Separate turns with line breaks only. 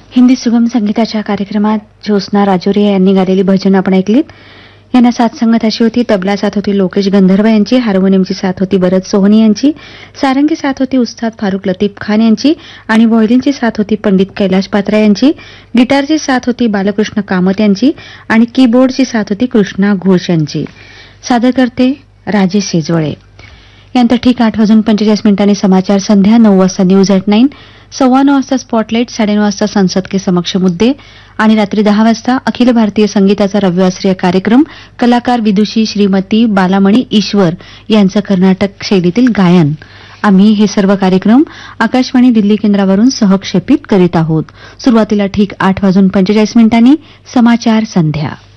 हिंदी सुगम संगीताच्या कार्यक्रमात ज्योत्स्ना राजोरे यांनी गालेली भजन आपण ऐकलीत. यांना साथ संगत अशी होती. तबला साथ होती लोकेश गंधर्व यांची, हार्मोनियमची साथ होती भरत सोहनी यांची, सारंगी साथ होती उस्ताद फारुख लतीफ खान यांची आणि व्हायोलिनची साथ होती पंडित कैलाश पात्रा यांची, गिटारची साथ होती बालकृष्ण कामत यांची आणि कीबोर्डची साथ होती कृष्णा घोष यांची. सादर करते राजेश शेजवळे. यानंतर ठीक 8:45 समाचार संध्या, 9 वाजता न्यूज एट 9, 9:15 वाजता स्पॉटलाइट, 9:30 वाजता संसद के समक्ष मुद्दे आणि रात्री 10 वाजता अखिल भारतीय संगीताचा रविवासरीय कार्यक्रम. कलाकार विदुषी श्रीमती बालामणी ईश्वर यांचं कर्नाटक शैलीतील गायन. आम्ही हे सर्व कार्यक्रम आकाशवाणी दिल्ली केंद्रावरून सहक्षेपित करीत आहोत. सुरुवातीला ठीक 8:45 समाचार संध्या.